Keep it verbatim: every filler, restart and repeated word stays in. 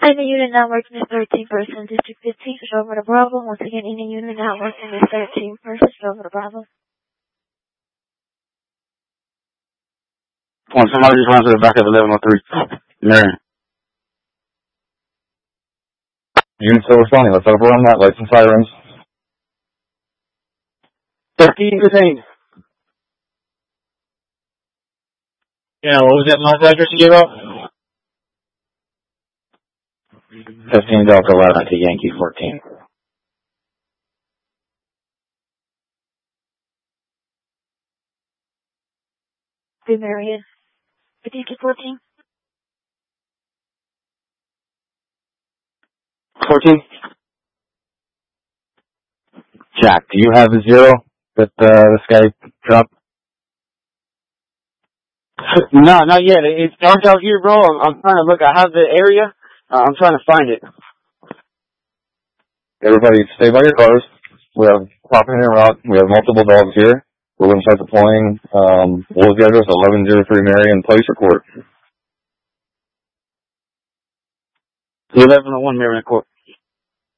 In the unit now working is thirteen person, District fifteen, switch over to Bravo. Once again, in the unit now working is thirteen person, switch over to Bravo. When somebody just runs to the back of eleven oh three. Marion. Unit still responding. Let's overrun that. Lights and sirens. thirteen detained. Yeah, what was that last address you gave out? fifteen Delta eleven to Yankee fourteen. Three Marion. Yankee fourteen. fourteen. Jack, do you have a zero that uh, this guy dropped? No, not yet. It's dark out here, bro. I'm, I'm trying to look. I have the area. Uh, I'm trying to find it. Everybody stay by your cars. We have popping in route. We have multiple dogs here. We're going to start deploying. Um, what was the address? eleven oh three Marion. Police report. eleven oh one Marion Court.